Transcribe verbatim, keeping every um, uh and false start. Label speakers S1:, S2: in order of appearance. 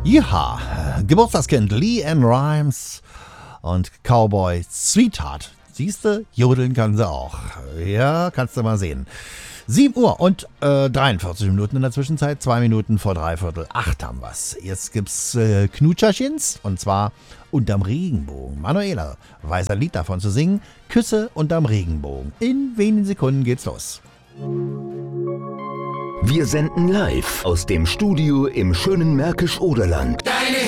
S1: Ja, Geburtstagskind Lee Ann Rimes und Cowboy Sweetheart. Siehste, jodeln kann sie auch. Ja, kannst du mal sehen. sieben Uhr und äh, dreiundvierzig Minuten in der Zwischenzeit. Zwei Minuten vor dreiviertel acht haben wir's. Jetzt gibt's äh, Knutscherchens und zwar Unterm Regenbogen. Manuela weiß ein Lied davon zu singen. Küsse unterm Regenbogen. In wenigen Sekunden geht's los.
S2: Wir senden live aus dem Studio im schönen Märkisch-Oderland.
S3: Deine